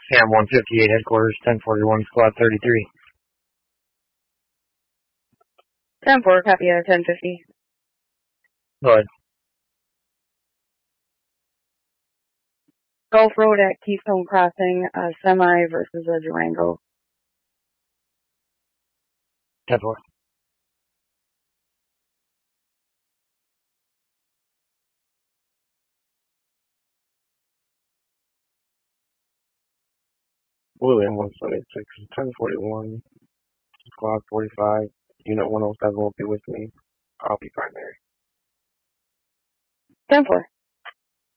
Cam 158 headquarters, 1041 squad 33. 10-4, copy 1050. Go ahead. Gulf Road at Keystone Crossing, semi versus a Durango. 10-4. William 176, 1041, squad 45, unit 107 will be with me. I'll be primary. 10-4.